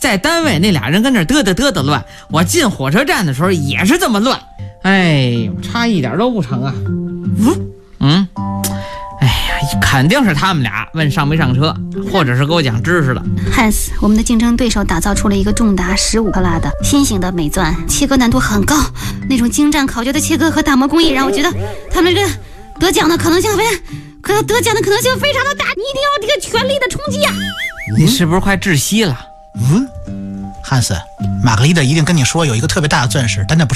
在单位那俩人跟那嘚嘚乱，我进火车站的时候也是这么乱。哎，差一点都不成啊。哎呀，肯定是他们俩问上没上车，或者是给我讲知识了。 汉斯，我们的竞争对手打造出了一个重达15克拉的新型的美钻，切割难度很高，那种精湛考究的切割和打磨工艺让我觉得他们这个得奖的可能性非常的大，你一定要这个全力的冲击啊！ 你是不是快窒息了？ 汉斯，玛格丽特一定跟你说有一个特别大的钻石，但那不